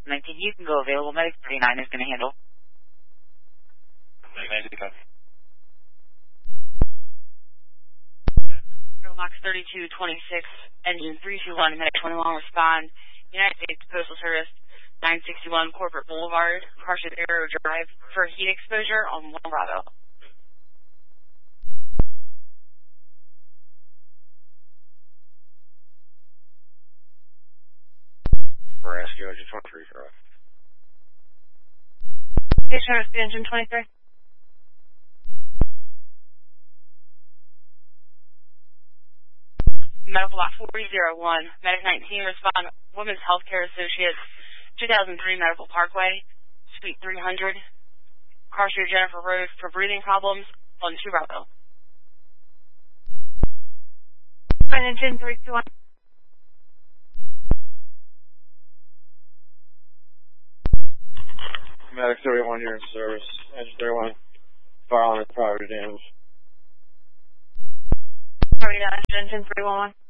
19, you can go available. Medic 39 is going to handle. Max 3226, engine 321, Medic 21 respond. United States Postal Service, 961 Corporate Boulevard, Carson Arrow Drive, for heat exposure on 1 Bravo. For Rescue Engine 23, correct. Station Rescue Engine 23. Medical Lot 401, Medic 19 respond, Women's Healthcare Associates, 2003 Medical Parkway, Suite 300, Car Street Jennifer Road for breathing problems on 2 Bravo. Engine 321. Medic 31 here in service. Engine 31, fire alarm is property damage. Property damage, engine 311.